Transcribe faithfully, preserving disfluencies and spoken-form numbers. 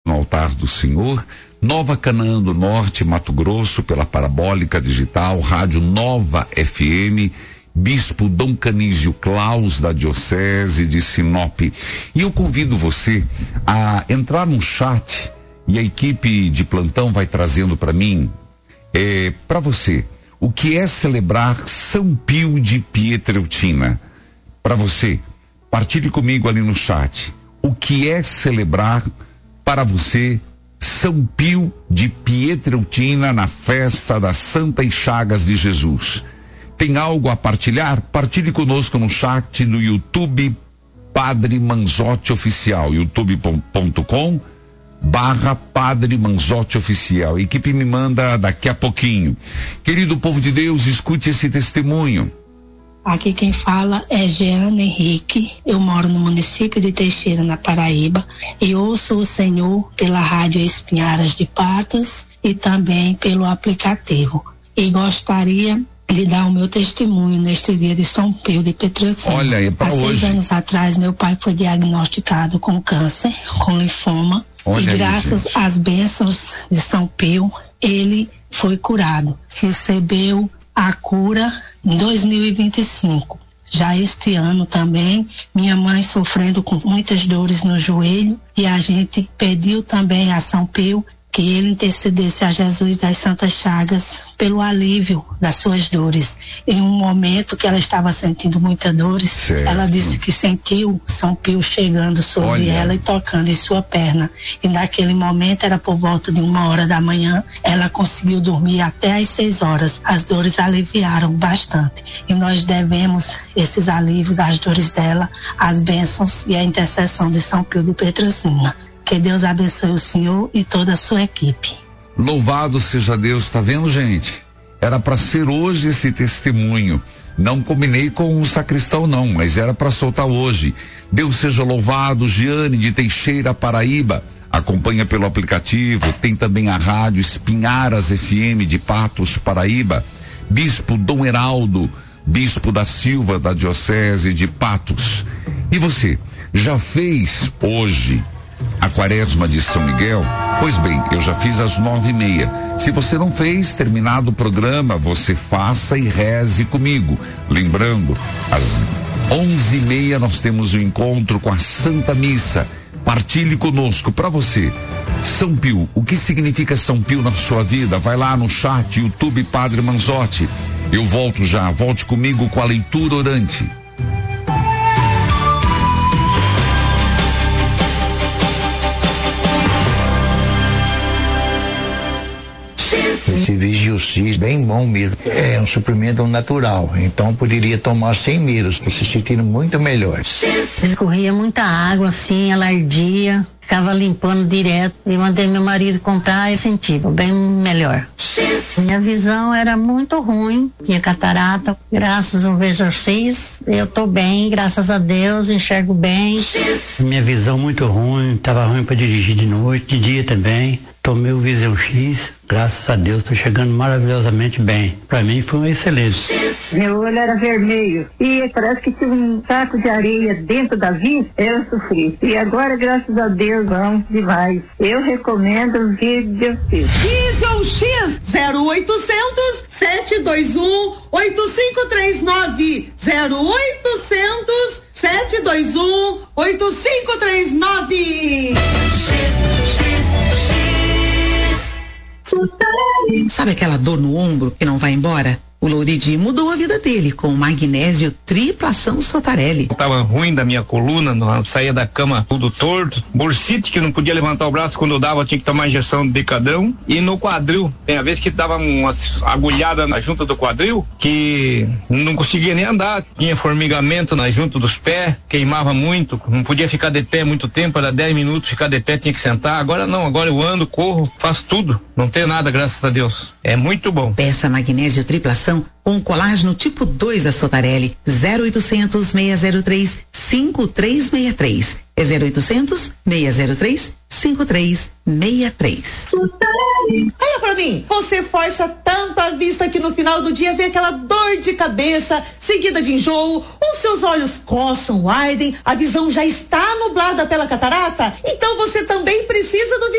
no altar do Senhor. Nova Canaã do Norte, Mato Grosso, pela Parabólica Digital, Rádio Nova F M, Bispo Dom Canísio Claus, da Diocese de Sinop. E eu convido você a entrar no chat e a equipe de plantão vai trazendo para mim, é, para você, o que é celebrar São Pio de Pietrelcina. Para você, partilhe comigo ali no chat. O que é celebrar para você São Pio de Pietrelcina na festa das Santas Chagas de Jesus? Tem algo a partilhar? Partilhe conosco no chat do YouTube Padre Manzotti Oficial, youtube ponto com barra Padre Manzotti Oficial. A equipe me manda daqui a pouquinho. Querido povo de Deus, escute esse testemunho. Aqui quem fala é Jeane Henrique. Eu moro no município de Teixeira, na Paraíba, e ouço o Senhor pela Rádio Espinharas de Patos e também pelo aplicativo. E gostaria de dar o meu testemunho neste dia de São Pio de Pietrelcina. Olha aí, para hoje. Há seis anos atrás, meu pai foi diagnosticado com câncer, com linfoma. Olha e aí, graças gente. às bênçãos de São Pio, ele foi curado. Recebeu a cura em dois mil e vinte e cinco. Já este ano também, minha mãe sofrendo com muitas dores no joelho, e a gente pediu também a São Pio que ele intercedesse a Jesus das Santas Chagas pelo alívio das suas dores. Em um momento que ela estava sentindo muitas dores, certo. Ela disse que sentiu São Pio chegando sobre Olha. ela e tocando em sua perna. E naquele momento, era por volta de uma hora da manhã, ela conseguiu dormir até às seis horas. As dores aliviaram bastante. E nós devemos esses alívios das dores dela, as bênçãos e a intercessão de São Pio de Pietrelcina. Que Deus abençoe o senhor e toda a sua equipe. Louvado seja Deus, tá vendo, gente? Era para ser hoje esse testemunho. Não combinei com o sacristão não, mas era para soltar hoje. Deus seja louvado. Giane de Teixeira, Paraíba, acompanha pelo aplicativo. Tem também a rádio Espinharas F M de Patos, Paraíba. Bispo Dom Heraldo, Bispo da Silva, da Diocese de Patos. E você, já fez hoje a quaresma de São Miguel? Pois bem, eu já fiz às nove e meia. Se você não fez, terminado o programa, você faça e reze comigo. Lembrando, às onze e meia nós temos o um encontro com a Santa Missa. Partilhe conosco. Para você, São Pio, o que significa São Pio na sua vida? Vai lá no chat, YouTube Padre Manzotti. Eu volto já, volte comigo com a leitura orante. Esse Vigil-Cis, bem bom mesmo. É um suplemento natural, então poderia tomar sem medo, se sentindo muito melhor. Escorria muita água assim, ela ardia, ficava limpando direto. E mandei meu marido comprar e senti bem melhor. Minha visão era muito ruim, tinha catarata. Graças ao Vigil-Cis, eu tô bem, graças a Deus, enxergo bem. Minha visão muito ruim, tava ruim para dirigir de noite, de dia também. Tomei o Vigil-X, graças a Deus, estou chegando maravilhosamente bem. Para mim foi um excelente. Meu olho era vermelho e parece que tinha um saco de areia dentro da vista, eu sofri. E agora, graças a Deus, vamos demais. Eu recomendo o Vigil-X. Vigil-X zero oitocentos, sete dois um, oito cinco três nove. zero oitocentos, sete dois um, oito cinco três nove. Sabe aquela dor no ombro que não vai embora? O Louridi mudou a vida dele com o magnésio triplação Sotarelli. Tava ruim da minha coluna, não saía da cama tudo torto, bursite que não podia levantar o braço quando eu dava, tinha que tomar injeção de decadrão, e no quadril, tem a vez que dava uma agulhada na junta do quadril, que não conseguia nem andar, tinha formigamento na junta dos pés, queimava muito, não podia ficar de pé muito tempo, era dez minutos ficar de pé, tinha que sentar. Agora não, agora eu ando, corro, faço tudo, não tenho nada, graças a Deus. É muito bom. Peça magnésio triplação com colágeno tipo dois da Sotarelli. Zero oitocentos, seis zero três, cinco três seis três. É zero oitocentos, seis zero três, cinco três seis três. Olha pra mim, você força tanto a vista que no final do dia vem aquela dor de cabeça, seguida de enjoo, os seus olhos coçam, ardem, a visão já está nublada pela catarata? Então você também precisa do